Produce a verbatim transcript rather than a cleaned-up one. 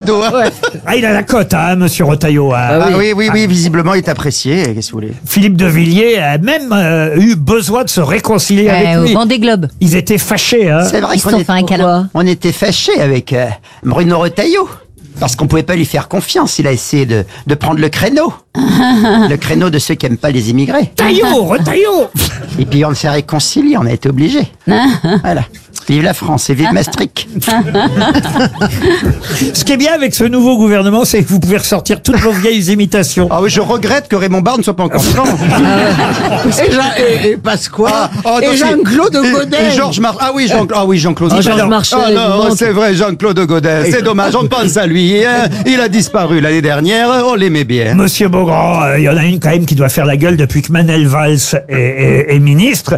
cadeau. Hein. Ouais. Ah, il a la cote, hein, monsieur Retailleau. Hein. Ah oui, oui, oui, visiblement, il est apprécié. Qu'est-ce que vous voulez? Philippe de Villiers a même euh, eu besoin de se réconcilier Euh, avec au lui. Vendée Globe. Ils étaient fâchés, hein. C'est vrai Ils se qu'on sont est- fait un câlin. on était fâchés avec euh, Bruno Retailleau. Parce qu'on pouvait pas lui faire confiance. Il a essayé de, de prendre le créneau. Le créneau de ceux qui aiment pas les immigrés. Taillot, Retailleau. Et puis on s'est réconciliés, on a été obligés. Voilà. Vive la France et vive Maastricht. Ce qui est bien avec ce nouveau gouvernement, c'est que vous pouvez ressortir toutes vos vieilles imitations. Ah oui, je regrette que Raymond Barre ne soit pas encore vivant. Et, Jean, et, et Pasqua. Ah, oh, et attends, Jean-Claude et- Godin. Et Georges Mar... Ah oui, Jean... ah oui, Jean-Claude. Ah, Georges Ah, Marchais, Ah non, il manque. c'est vrai, Jean-Claude Godin. C'est dommage, on pense à lui. Hein. Il a disparu l'année dernière, on l'aimait bien. Monsieur Beaugrand, euh, il y en a une quand même qui doit faire la gueule depuis que Manuel Valls est, est- est ministre.